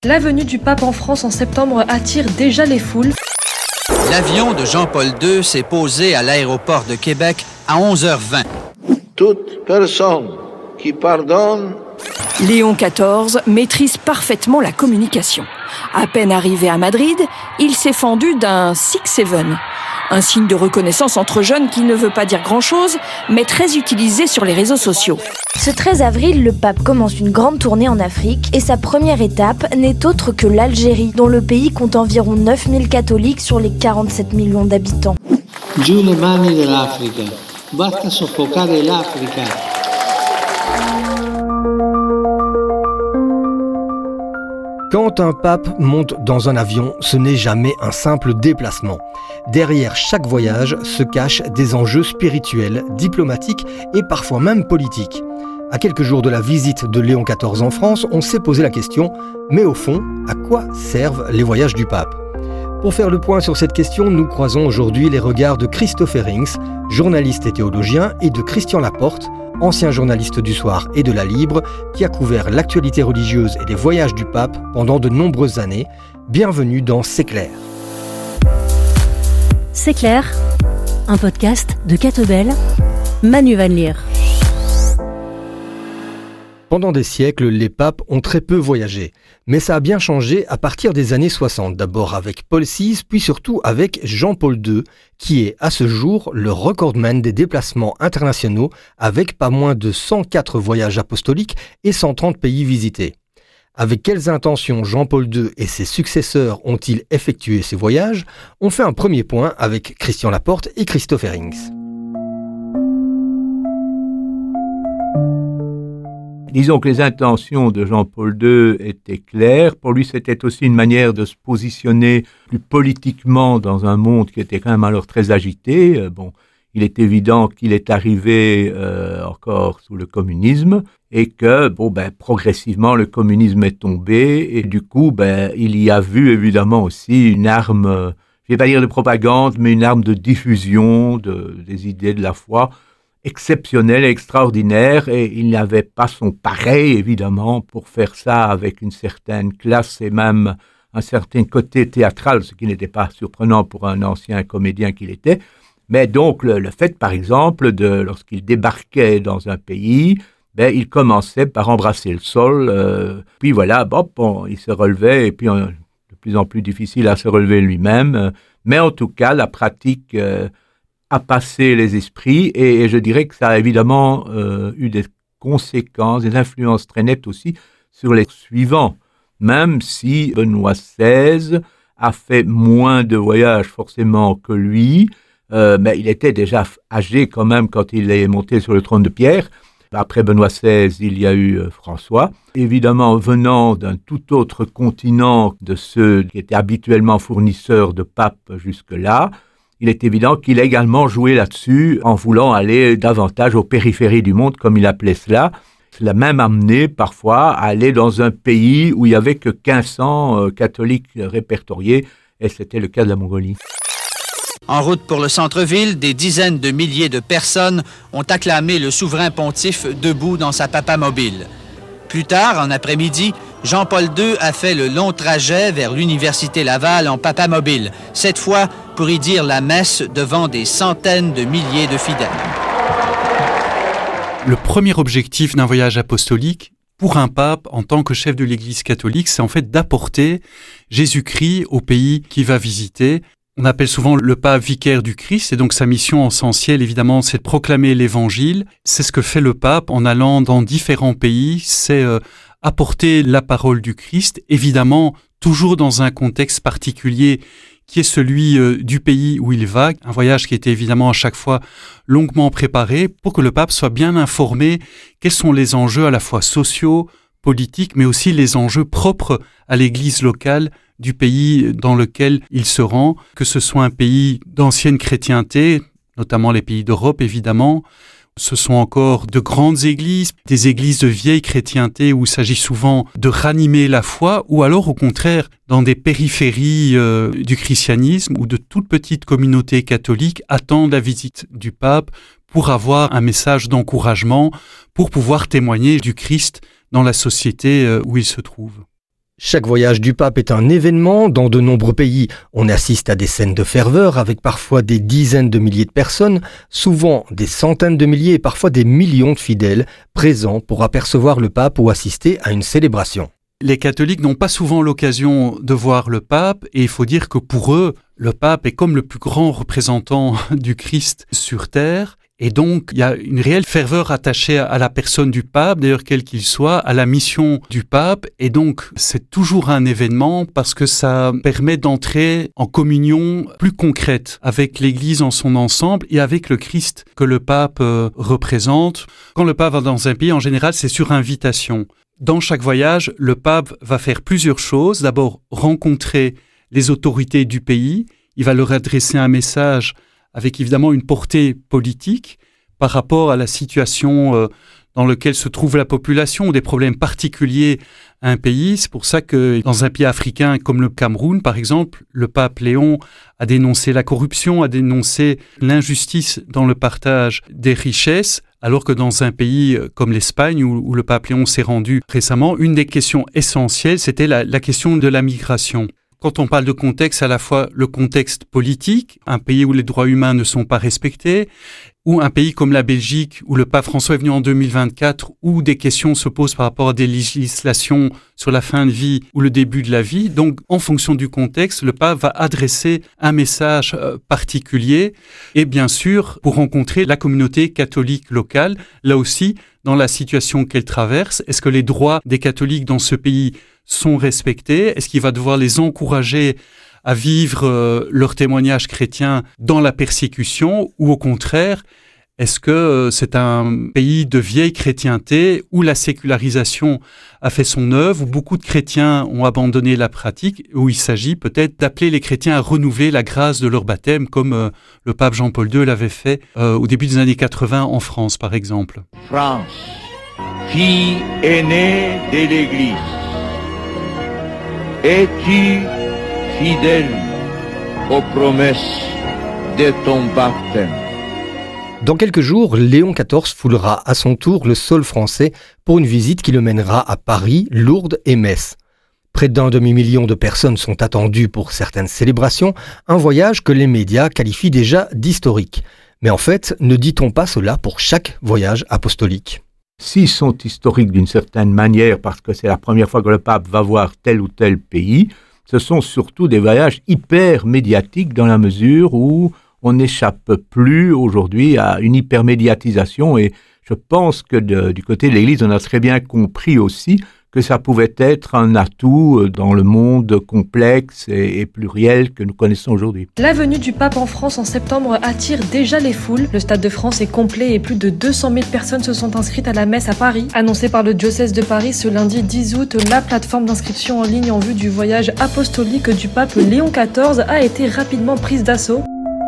La venue du pape en France en septembre attire déjà les foules. L'avion de Jean-Paul II s'est posé à l'aéroport de Québec à 11h20. Toute personne qui pardonne. Léon XIV maîtrise parfaitement la communication. À peine arrivé à Madrid, il s'est fendu d'un 6-7, un signe de reconnaissance entre jeunes qui ne veut pas dire grand-chose, mais très utilisé sur les réseaux sociaux. Ce 13 avril, le pape commence une grande tournée en Afrique et sa première étape n'est autre que l'Algérie, dont le pays compte environ 9000 catholiques sur les 47 millions d'habitants. Giù le mani dell'Africa, basta soffocare l'Africa. Quand un pape monte dans un avion, ce n'est jamais un simple déplacement. Derrière chaque voyage se cachent des enjeux spirituels, diplomatiques et parfois même politiques. À quelques jours de la visite de Léon XIV en France, on s'est posé la question, mais au fond, à quoi servent les voyages du pape ? Pour faire le point sur cette question, nous croisons aujourd'hui les regards de Christophe Herrings, journaliste et théologien, et de Christian Laporte, ancien journaliste du Soir et de La Libre, qui a couvert l'actualité religieuse et les voyages du pape pendant de nombreuses années. Bienvenue dans C'est clair. C'est clair, un podcast de Catebel, Manu Van Leer. Pendant des siècles, les papes ont très peu voyagé. Mais ça a bien changé à partir des années 60. D'abord avec Paul VI, puis surtout avec Jean-Paul II, qui est à ce jour le recordman des déplacements internationaux avec pas moins de 104 voyages apostoliques et 130 pays visités. Avec quelles intentions Jean-Paul II et ses successeurs ont-ils effectué ces voyages ? On fait un premier point avec Christian Laporte et Christophe Herrings. Disons que les intentions de Jean-Paul II étaient claires. Pour lui, c'était aussi une manière de se positionner plus politiquement dans un monde qui était quand même alors très agité. Il est évident qu'il est arrivé encore sous le communisme et que, progressivement, le communisme est tombé et du coup, il y a vu évidemment aussi une arme, je ne vais pas dire de propagande, mais une arme de diffusion des idées de la foi exceptionnel et extraordinaire, et il n'avait pas son pareil, évidemment, pour faire ça avec une certaine classe et même un certain côté théâtral, ce qui n'était pas surprenant pour un ancien comédien qu'il était. Mais donc, le fait, par exemple, lorsqu'il débarquait dans un pays, il commençait par embrasser le sol, puis voilà, il se relevait, et puis de plus en plus difficile à se relever lui-même, mais en tout cas, la pratique a passé les esprits, et je dirais que ça a évidemment eu des conséquences, des influences très nettes aussi sur les suivants, même si Benoît XVI a fait moins de voyages forcément que lui, mais il était déjà âgé quand même quand il est monté sur le trône de pierre. Après Benoît XVI, il y a eu François. Évidemment, venant d'un tout autre continent de ceux qui étaient habituellement fournisseurs de papes jusque-là, il est évident qu'il a également joué là-dessus en voulant aller davantage aux périphéries du monde, comme il appelait cela. Il l'a même amené parfois à aller dans un pays où il n'y avait que 1500 catholiques répertoriés, et c'était le cas de la Mongolie. En route pour le centre-ville, des dizaines de milliers de personnes ont acclamé le souverain pontife debout dans sa papamobile. Plus tard, en après-midi, Jean-Paul II a fait le long trajet vers l'Université Laval en papamobile, cette fois pour y dire la messe devant des centaines de milliers de fidèles. Le premier objectif d'un voyage apostolique, pour un pape en tant que chef de l'Église catholique, c'est en fait d'apporter Jésus-Christ au pays qu'il va visiter. On appelle souvent le pape vicaire du Christ, et donc sa mission essentielle, évidemment, c'est de proclamer l'Évangile. C'est ce que fait le pape en allant dans différents pays, c'est apporter la parole du Christ, évidemment, toujours dans un contexte particulier qui est celui du pays où il va. Un voyage qui était évidemment à chaque fois longuement préparé pour que le pape soit bien informé quels sont les enjeux à la fois sociaux, politiques, mais aussi les enjeux propres à l'Église locale du pays dans lequel il se rend, que ce soit un pays d'ancienne chrétienté, notamment les pays d'Europe évidemment. Ce sont encore de grandes églises, des églises de vieille chrétienté où il s'agit souvent de ranimer la foi, ou alors au contraire dans des périphéries du christianisme où de toutes petites communautés catholiques attendent la visite du pape pour avoir un message d'encouragement, pour pouvoir témoigner du Christ dans la société où il se trouve. Chaque voyage du pape est un événement. Dans de nombreux pays, on assiste à des scènes de ferveur avec parfois des dizaines de milliers de personnes, souvent des centaines de milliers et parfois des millions de fidèles présents pour apercevoir le pape ou assister à une célébration. Les catholiques n'ont pas souvent l'occasion de voir le pape et il faut dire que pour eux, le pape est comme le plus grand représentant du Christ sur terre. Et donc, il y a une réelle ferveur attachée à la personne du pape, d'ailleurs quel qu'il soit, à la mission du pape. Et donc, c'est toujours un événement parce que ça permet d'entrer en communion plus concrète avec l'Église en son ensemble et avec le Christ que le pape représente. Quand le pape va dans un pays, en général, c'est sur invitation. Dans chaque voyage, le pape va faire plusieurs choses. D'abord, rencontrer les autorités du pays. Il va leur adresser un message avec évidemment une portée politique par rapport à la situation dans laquelle se trouve la population, ou des problèmes particuliers à un pays. C'est pour ça que dans un pays africain comme le Cameroun, par exemple, le pape Léon a dénoncé la corruption, a dénoncé l'injustice dans le partage des richesses, alors que dans un pays comme l'Espagne, où le pape Léon s'est rendu récemment, une des questions essentielles, c'était la question de la migration. Quand on parle de contexte, à la fois le contexte politique, un pays où les droits humains ne sont pas respectés, ou un pays comme la Belgique, où le pape François est venu en 2024, où des questions se posent par rapport à des législations sur la fin de vie ou le début de la vie. Donc, en fonction du contexte, le pape va adresser un message particulier. Et bien sûr, pour rencontrer la communauté catholique locale, là aussi, dans la situation qu'elle traverse, est-ce que les droits des catholiques dans ce pays sont respectés? Est-ce qu'il va devoir les encourager à vivre leur témoignage chrétien dans la persécution, ou au contraire, est-ce que c'est un pays de vieille chrétienté où la sécularisation a fait son œuvre, où beaucoup de chrétiens ont abandonné la pratique, où il s'agit peut-être d'appeler les chrétiens à renouveler la grâce de leur baptême, comme le pape Jean-Paul II l'avait fait au début des années 80 en France, par exemple. France, fille aînée de l'Église, es-tu fidèle aux promesses de ton baptême? Dans quelques jours, Léon XIV foulera à son tour le sol français pour une visite qui le mènera à Paris, Lourdes et Metz. Près d'1 demi-million de personnes sont attendues pour certaines célébrations, un voyage que les médias qualifient déjà d'historique. Mais en fait, ne dit-on pas cela pour chaque voyage apostolique ? S'ils sont historiques d'une certaine manière, parce que c'est la première fois que le pape va voir tel ou tel pays, ce sont surtout des voyages hyper médiatiques dans la mesure où on n'échappe plus aujourd'hui à une hypermédiatisation, et je pense que du côté de l'Église, on a très bien compris aussi que ça pouvait être un atout dans le monde complexe et pluriel que nous connaissons aujourd'hui. La venue du pape en France en septembre attire déjà les foules. Le Stade de France est complet et plus de 200 000 personnes se sont inscrites à la messe à Paris. Annoncée par le diocèse de Paris ce lundi 10 août, la plateforme d'inscription en ligne en vue du voyage apostolique du pape Léon XIV a été rapidement prise d'assaut.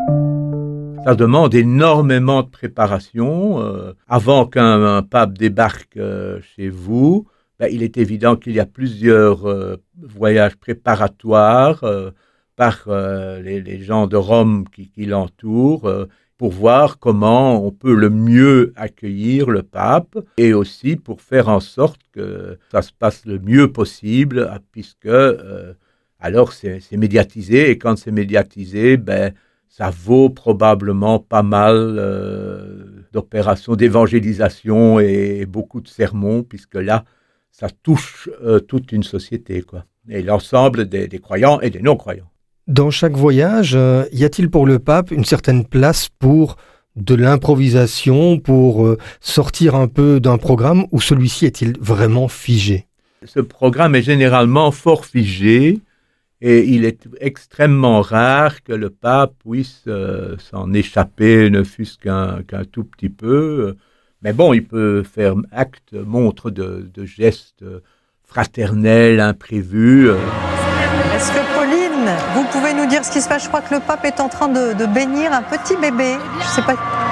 Ça demande énormément de préparation. Avant qu'un pape débarque chez vous, il est évident qu'il y a plusieurs voyages préparatoires par les gens de Rome qui l'entourent pour voir comment on peut le mieux accueillir le pape, et aussi pour faire en sorte que ça se passe le mieux possible, puisque alors c'est médiatisé, et quand c'est médiatisé, ça vaut probablement pas mal d'opérations d'évangélisation et beaucoup de sermons, puisque là, ça touche toute une société, quoi. Et l'ensemble des croyants et des non-croyants. Dans chaque voyage, y a-t-il pour le pape une certaine place pour de l'improvisation, pour sortir un peu d'un programme, ou celui-ci est-il vraiment figé? Ce programme est généralement fort figé, et il est extrêmement rare que le pape puisse s'en échapper, ne fût-ce qu'un tout petit peu. Mais bon, il peut faire montre de gestes fraternels, imprévus. Est-ce que Pauline, vous pouvez nous dire ce qui se passe? Je crois que le pape est en train de bénir un petit bébé. Je sais pas.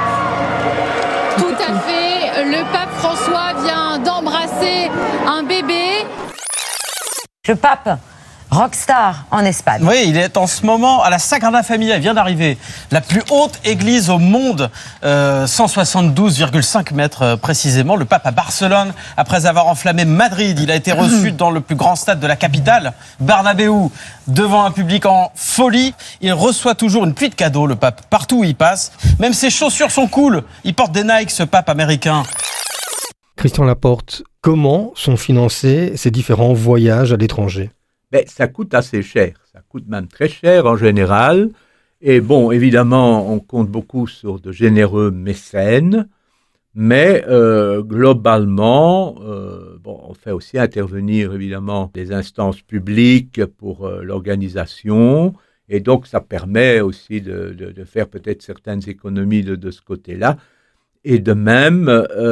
Tout à fait. Le pape François vient d'embrasser un bébé. Le pape rockstar en Espagne. Oui, il est en ce moment à la Sagrada Familia, il vient d'arriver. La plus haute église au monde, 172,5 mètres précisément. Le pape à Barcelone, après avoir enflammé Madrid, il a été reçu dans le plus grand stade de la capitale, Bernabéu, devant un public en folie. Il reçoit toujours une pluie de cadeaux, le pape, partout où il passe. Même ses chaussures sont cool. Il porte des Nike, ce pape américain. Christian Laporte, comment sont financés ces différents voyages à l'étranger ? Ça coûte assez cher, ça coûte même très cher en général. Et bon, évidemment, on compte beaucoup sur de généreux mécènes, mais globalement, on fait aussi intervenir évidemment des instances publiques pour l'organisation. Et donc, ça permet aussi de faire peut-être certaines économies de ce côté-là. Et de même,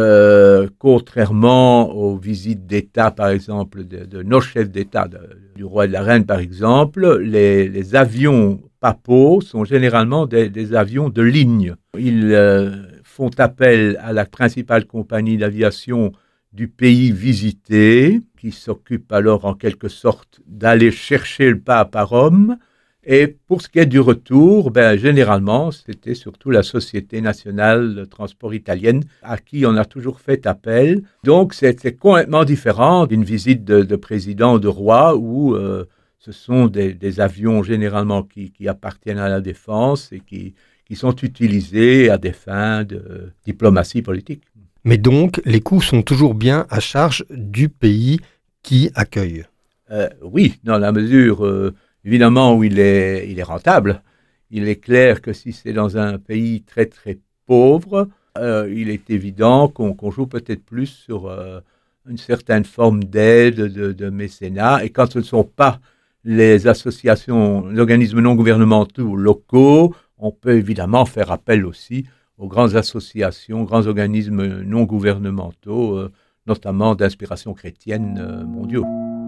contrairement aux visites d'État, par exemple, de nos chefs d'État, du roi et de la reine, par exemple, les avions papaux sont généralement des avions de ligne. Ils font appel à la principale compagnie d'aviation du pays visité, qui s'occupe alors en quelque sorte d'aller chercher le pape à Rome. Et pour ce qui est du retour, généralement, c'était surtout la Société nationale de transport italienne à qui on a toujours fait appel. Donc, c'est complètement différent d'une visite de président ou de roi où ce sont des avions généralement qui appartiennent à la défense et qui sont utilisés à des fins de diplomatie politique. Mais donc, les coûts sont toujours bien à charge du pays qui accueille. Oui, dans la mesure... évidemment, où il est rentable. Il est clair que si c'est dans un pays très très pauvre, il est évident qu'on joue peut-être plus sur une certaine forme d'aide, de mécénat. Et quand ce ne sont pas les associations, les organismes non gouvernementaux locaux, on peut évidemment faire appel aussi aux grandes associations, grands organismes non gouvernementaux, notamment d'inspiration chrétienne mondiaux.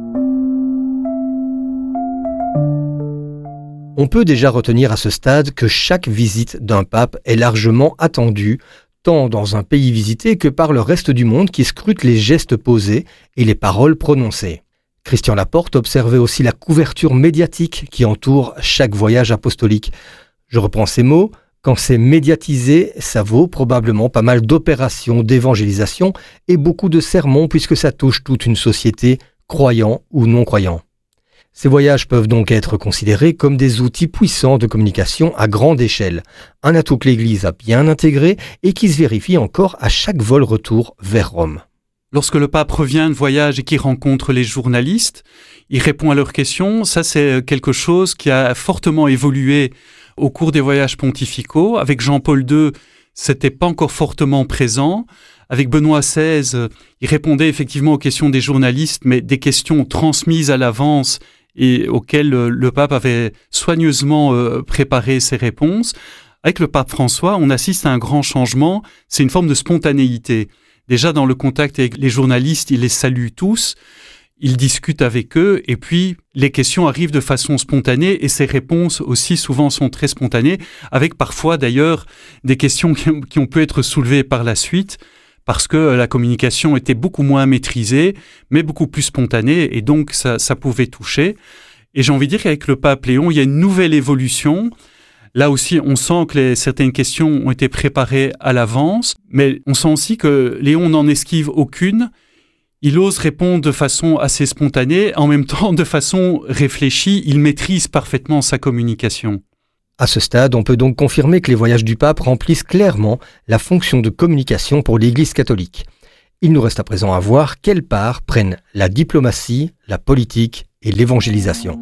On peut déjà retenir à ce stade que chaque visite d'un pape est largement attendue, tant dans un pays visité que par le reste du monde qui scrute les gestes posés et les paroles prononcées. Christian Laporte observait aussi la couverture médiatique qui entoure chaque voyage apostolique. Je reprends ces mots, quand c'est médiatisé, ça vaut probablement pas mal d'opérations d'évangélisation et beaucoup de sermons puisque ça touche toute une société, croyants ou non-croyants. Ces voyages peuvent donc être considérés comme des outils puissants de communication à grande échelle, un atout que l'Église a bien intégré et qui se vérifie encore à chaque vol retour vers Rome. Lorsque le pape revient de voyage et qu'il rencontre les journalistes, il répond à leurs questions. Ça, c'est quelque chose qui a fortement évolué au cours des voyages pontificaux. Avec Jean-Paul II, c'était pas encore fortement présent. Avec Benoît XVI, il répondait effectivement aux questions des journalistes, mais des questions transmises à l'avance et auxquelles le pape avait soigneusement préparé ses réponses. Avec le pape François, on assiste à un grand changement, c'est une forme de spontanéité. Déjà dans le contact avec les journalistes, il les salue tous, il discute avec eux, et puis les questions arrivent de façon spontanée, et ses réponses aussi souvent sont très spontanées, avec parfois d'ailleurs des questions qui ont pu être soulevées par la suite, parce que la communication était beaucoup moins maîtrisée, mais beaucoup plus spontanée, et donc ça pouvait toucher. Et j'ai envie de dire qu'avec le pape Léon, il y a une nouvelle évolution. Là aussi, on sent que certaines questions ont été préparées à l'avance, mais on sent aussi que Léon n'en esquive aucune. Il ose répondre de façon assez spontanée, en même temps de façon réfléchie. Il maîtrise parfaitement sa communication. À ce stade, on peut donc confirmer que les voyages du pape remplissent clairement la fonction de communication pour l'Église catholique. Il nous reste à présent à voir quelle part prennent la diplomatie, la politique et l'évangélisation.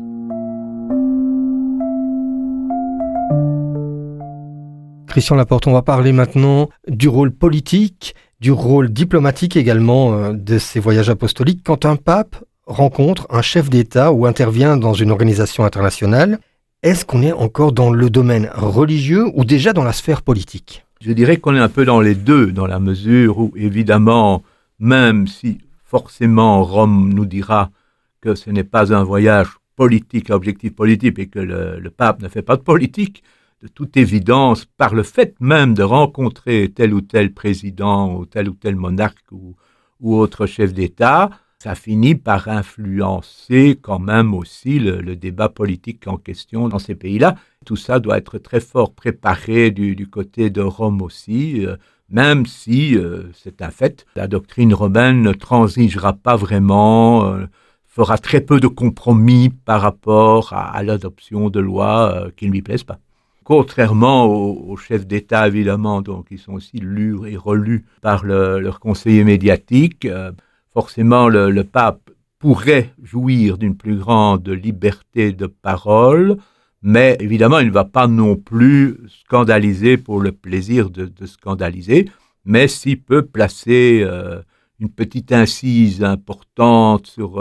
Christian Laporte, on va parler maintenant du rôle politique, du rôle diplomatique également de ces voyages apostoliques. Quand un pape rencontre un chef d'État ou intervient dans une organisation internationale, est-ce qu'on est encore dans le domaine religieux ou déjà dans la sphère politique ? Je dirais qu'on est un peu dans les deux, dans la mesure où, évidemment, même si forcément Rome nous dira que ce n'est pas un voyage politique à objectif politique et que le pape ne fait pas de politique, de toute évidence, par le fait même de rencontrer tel ou tel président ou tel monarque ou autre chef d'État, Ça finit par influencer quand même aussi le débat politique en question dans ces pays-là. Tout ça doit être très fort préparé du côté de Rome aussi, même si, c'est un fait, la doctrine romaine ne transigera pas vraiment, fera très peu de compromis par rapport à l'adoption de lois qui ne lui plaisent pas. Contrairement aux chefs d'État, évidemment, donc ils sont aussi lus et relus par leurs conseillers médiatiques, forcément le pape pourrait jouir d'une plus grande liberté de parole, mais évidemment, il ne va pas non plus scandaliser pour le plaisir de scandaliser, mais s'il peut placer une petite incise importante sur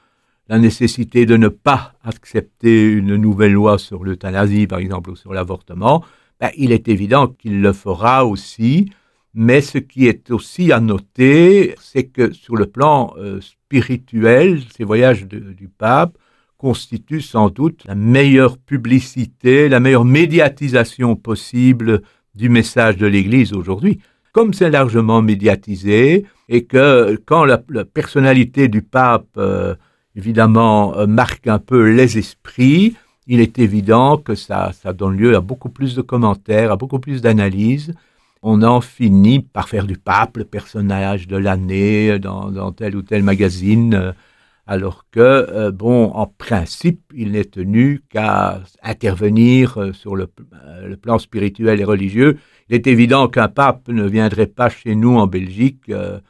la nécessité de ne pas accepter une nouvelle loi sur l'euthanasie, par exemple, ou sur l'avortement, il est évident qu'il le fera aussi. Mais ce qui est aussi à noter, c'est que sur le plan spirituel, ces voyages du pape constituent sans doute la meilleure publicité, la meilleure médiatisation possible du message de l'Église aujourd'hui. Comme c'est largement médiatisé et que quand la personnalité du pape, évidemment, marque un peu les esprits, il est évident que ça donne lieu à beaucoup plus de commentaires, à beaucoup plus d'analyses. On en finit par faire du pape le personnage de l'année dans tel ou tel magazine, alors que, en principe, il n'est tenu qu'à intervenir sur le plan spirituel et religieux. Il est évident qu'un pape ne viendrait pas chez nous en Belgique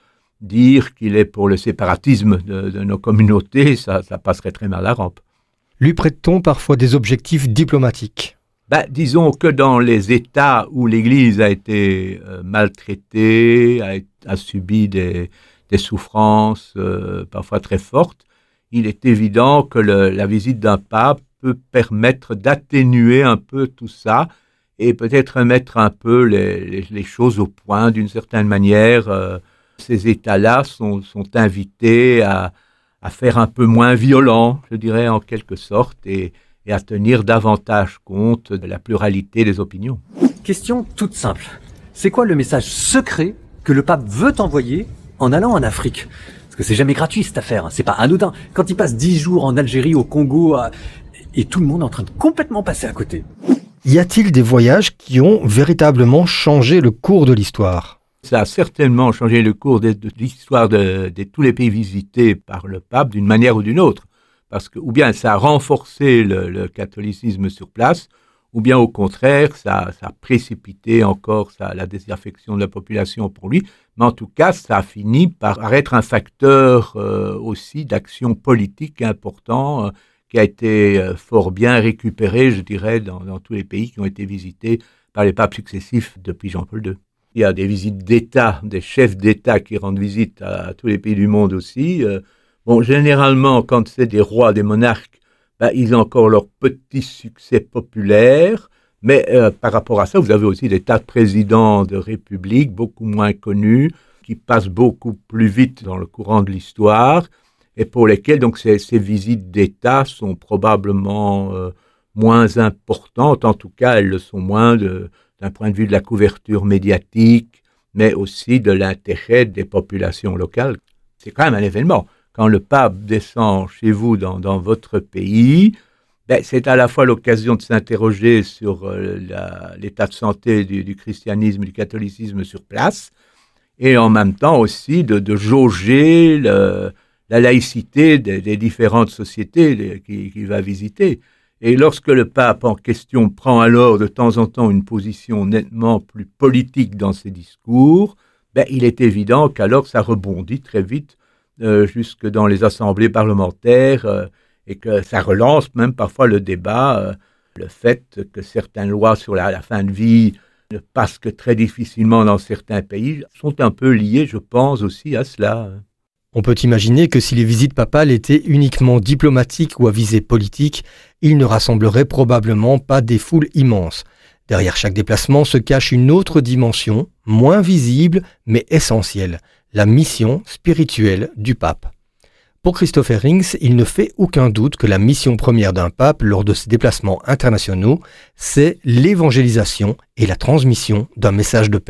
dire qu'il est pour le séparatisme de nos communautés, ça passerait très mal la rampe. Lui prête-t-on parfois des objectifs diplomatiques ? Disons que dans les États où l'Église a été maltraitée, a subi des souffrances parfois très fortes, il est évident que la visite d'un pape peut permettre d'atténuer un peu tout ça et peut-être mettre un peu les choses au point d'une certaine manière. Ces États-là sont invités à faire un peu moins violent, je dirais en quelque sorte, et à tenir davantage compte de la pluralité des opinions. Question toute simple. C'est quoi le message secret que le pape veut envoyer en allant en Afrique ? Parce que c'est jamais gratuit cette affaire, c'est pas anodin. Quand il passe 10 jours en Algérie, au Congo, et tout le monde est en train de complètement passer à côté. Y a-t-il des voyages qui ont véritablement changé le cours de l'histoire ? Ça a certainement changé le cours de l'histoire de tous les pays visités par le pape d'une manière ou d'une autre. Parce que, ou bien ça a renforcé le catholicisme sur place, ou bien au contraire, ça a précipité encore la désaffection de la population pour lui. Mais en tout cas, ça a fini par être un facteur aussi d'action politique important qui a été fort bien récupéré, je dirais, dans tous les pays qui ont été visités par les papes successifs depuis Jean-Paul II. Il y a des visites d'État, des chefs d'État qui rendent visite à tous les pays du monde aussi. Généralement, quand c'est des rois, des monarques, ils ont encore leur petit succès populaire, mais par rapport à ça, vous avez aussi des tas de présidents de républiques beaucoup moins connus, qui passent beaucoup plus vite dans le courant de l'histoire, et pour lesquels donc ces visites d'État sont probablement moins importantes, en tout cas elles le sont moins d'un point de vue de la couverture médiatique, mais aussi de l'intérêt des populations locales. C'est quand même un événement. Quand le pape descend chez vous dans votre pays, c'est à la fois l'occasion de s'interroger sur l'état de santé du christianisme, du catholicisme sur place, et en même temps aussi de jauger la laïcité des différentes sociétés qu'il va visiter. Et lorsque le pape en question prend alors de temps en temps une position nettement plus politique dans ses discours, il est évident qu'alors ça rebondit très vite jusque dans les assemblées parlementaires et que ça relance même parfois le débat, le fait que certaines lois sur la fin de vie ne passent que très difficilement dans certains pays sont un peu liées, je pense, aussi à cela. On peut imaginer que si les visites papales étaient uniquement diplomatiques ou à visée politique, ils ne rassembleraient probablement pas des foules immenses. Derrière chaque déplacement se cache une autre dimension, moins visible mais essentielle, la mission spirituelle du pape. Pour Christopher Rings, il ne fait aucun doute que la mission première d'un pape lors de ses déplacements internationaux, c'est l'évangélisation et la transmission d'un message de paix.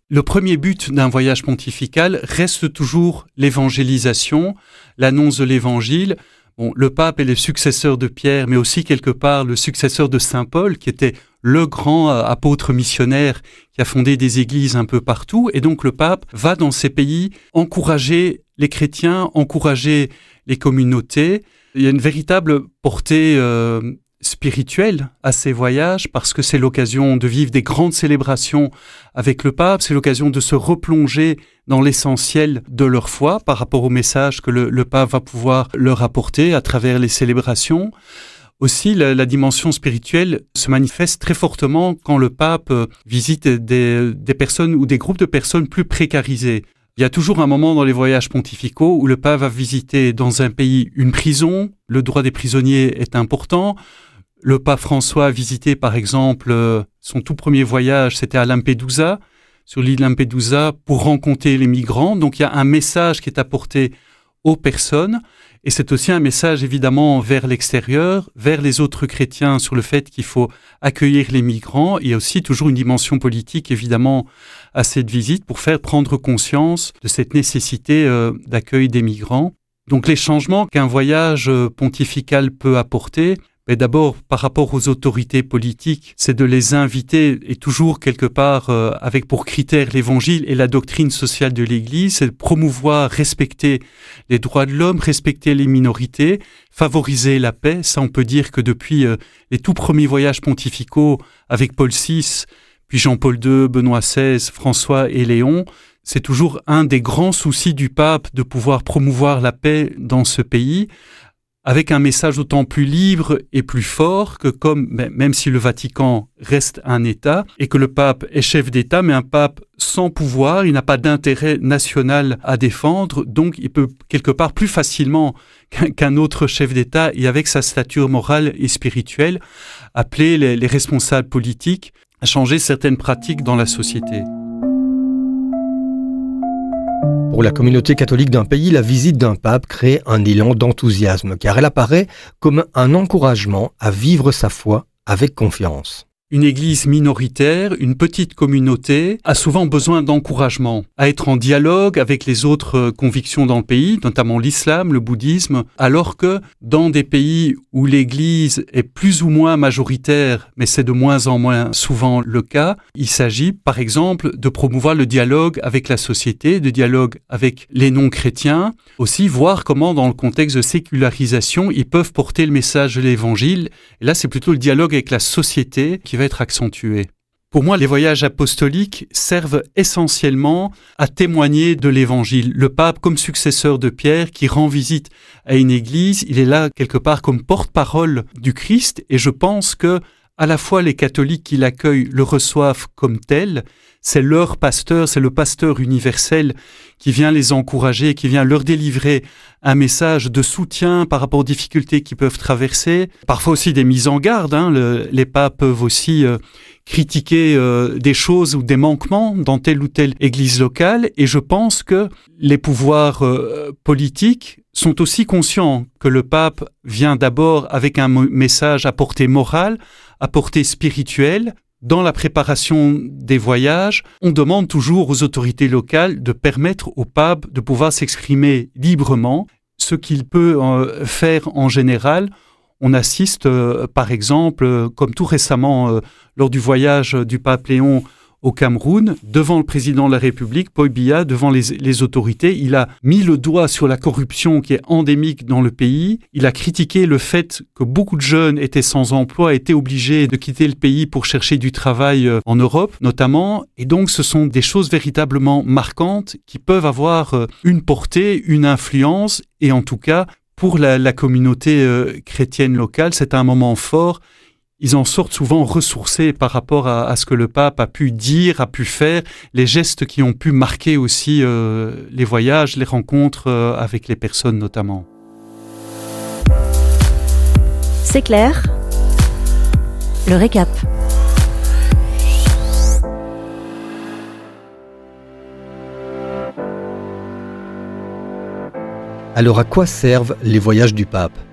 Le premier but d'un voyage pontifical reste toujours l'évangélisation, l'annonce de l'évangile. Bon, le pape est le successeur de Pierre, mais aussi quelque part le successeur de Saint Paul, qui était le grand apôtre missionnaire qui a fondé des églises un peu partout. Et donc le pape va dans ces pays encourager les chrétiens, encourager les communautés. Il y a une véritable portée spirituelle à ces voyages parce que c'est l'occasion de vivre des grandes célébrations avec le pape, c'est l'occasion de se replonger dans l'essentiel de leur foi par rapport au message que le pape va pouvoir leur apporter à travers les célébrations. Aussi, la dimension spirituelle se manifeste très fortement quand le pape visite des personnes ou des groupes de personnes plus précarisées. Il y a toujours un moment dans les voyages pontificaux où le pape va visiter dans un pays une prison. Le droit des prisonniers est important. Le pape François a visité, par exemple, son tout premier voyage, c'était à Lampedusa, sur l'île Lampedusa, pour rencontrer les migrants. Donc il y a un message qui est apporté aux personnes. Et c'est aussi un message évidemment vers l'extérieur, vers les autres chrétiens sur le fait qu'il faut accueillir les migrants. Il y a aussi toujours une dimension politique évidemment à cette visite pour faire prendre conscience de cette nécessité d'accueil des migrants. Donc les changements qu'un voyage pontifical peut apporter, mais d'abord, par rapport aux autorités politiques, c'est de les inviter, et toujours quelque part avec pour critère l'évangile et la doctrine sociale de l'Église, c'est de promouvoir, respecter les droits de l'homme, respecter les minorités, favoriser la paix. Ça, on peut dire que depuis les tout premiers voyages pontificaux avec Paul VI, puis Jean-Paul II, Benoît XVI, François et Léon, c'est toujours un des grands soucis du pape de pouvoir promouvoir la paix dans ce pays, avec un message d'autant plus libre et plus fort que même si le Vatican reste un État et que le pape est chef d'État, mais un pape sans pouvoir, il n'a pas d'intérêt national à défendre, donc il peut quelque part plus facilement qu'un autre chef d'État et avec sa stature morale et spirituelle appeler les responsables politiques à changer certaines pratiques dans la société. Pour la communauté catholique d'un pays, la visite d'un pape crée un élan d'enthousiasme, car elle apparaît comme un encouragement à vivre sa foi avec confiance. Une église minoritaire, une petite communauté, a souvent besoin d'encouragement, à être en dialogue avec les autres convictions dans le pays, notamment l'islam, le bouddhisme, alors que dans des pays où l'église est plus ou moins majoritaire, mais c'est de moins en moins souvent le cas, il s'agit par exemple de promouvoir le dialogue avec la société, de dialogue avec les non-chrétiens, aussi voir comment dans le contexte de sécularisation, ils peuvent porter le message de l'évangile. Et là, c'est plutôt le dialogue avec la société qui va être accentué. Pour moi, les voyages apostoliques servent essentiellement à témoigner de l'Évangile. Le pape, comme successeur de Pierre, qui rend visite à une église, il est là quelque part comme porte-parole du Christ, et je pense que à la fois les catholiques qui l'accueillent le reçoivent comme tel, c'est leur pasteur, c'est le pasteur universel qui vient les encourager, qui vient leur délivrer un message de soutien par rapport aux difficultés qu'ils peuvent traverser. Parfois aussi des mises en garde, les papes peuvent aussi critiquer des choses ou des manquements dans telle ou telle église locale. Et je pense que les pouvoirs politiques sont aussi conscients que le pape vient d'abord avec un message à portée morale, à portée spirituelle. Dans la préparation des voyages, on demande toujours aux autorités locales de permettre au pape de pouvoir s'exprimer librement, ce qu'il peut faire en général. On assiste, par exemple, comme tout récemment, lors du voyage du pape Léon au Cameroun, devant le président de la République, Paul Biya, devant les autorités, il a mis le doigt sur la corruption qui est endémique dans le pays. Il a critiqué le fait que beaucoup de jeunes étaient sans emploi, étaient obligés de quitter le pays pour chercher du travail en Europe, notamment. Et donc, ce sont des choses véritablement marquantes qui peuvent avoir une portée, une influence. Et en tout cas, pour la communauté chrétienne locale, c'est un moment fort. Ils en sortent souvent ressourcés par rapport à ce que le pape a pu dire, a pu faire, les gestes qui ont pu marquer aussi les voyages, les rencontres avec les personnes notamment. C'est clair. Le récap. Alors à quoi servent les voyages du pape ?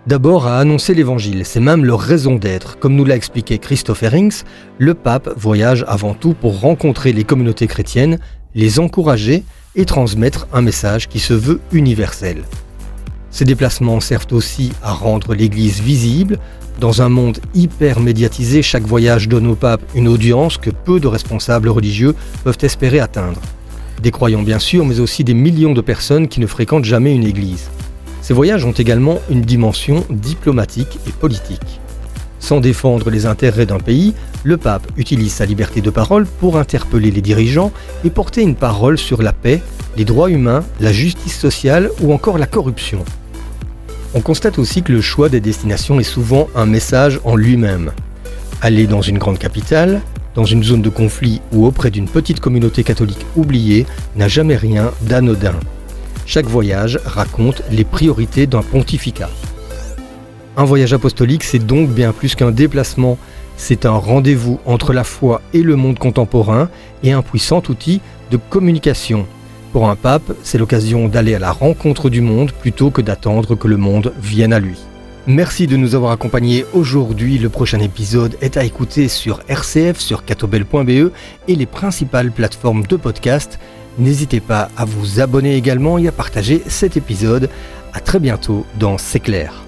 D'abord à annoncer l'évangile, c'est même leur raison d'être. Comme nous l'a expliqué Christopher Hinks, le pape voyage avant tout pour rencontrer les communautés chrétiennes, les encourager et transmettre un message qui se veut universel. Ces déplacements servent aussi à rendre l'Église visible. Dans un monde hyper médiatisé, chaque voyage donne au pape une audience que peu de responsables religieux peuvent espérer atteindre. Des croyants bien sûr, mais aussi des millions de personnes qui ne fréquentent jamais une église. Ces voyages ont également une dimension diplomatique et politique. Sans défendre les intérêts d'un pays, le pape utilise sa liberté de parole pour interpeller les dirigeants et porter une parole sur la paix, les droits humains, la justice sociale ou encore la corruption. On constate aussi que le choix des destinations est souvent un message en lui-même. Aller dans une grande capitale, dans une zone de conflit ou auprès d'une petite communauté catholique oubliée n'a jamais rien d'anodin. Chaque voyage raconte les priorités d'un pontificat. Un voyage apostolique, c'est donc bien plus qu'un déplacement. C'est un rendez-vous entre la foi et le monde contemporain et un puissant outil de communication. Pour un pape, c'est l'occasion d'aller à la rencontre du monde plutôt que d'attendre que le monde vienne à lui. Merci de nous avoir accompagnés aujourd'hui. Le prochain épisode est à écouter sur RCF, sur catobel.be et les principales plateformes de podcast. N'hésitez pas à vous abonner également et à partager cet épisode. À très bientôt dans C'est clair.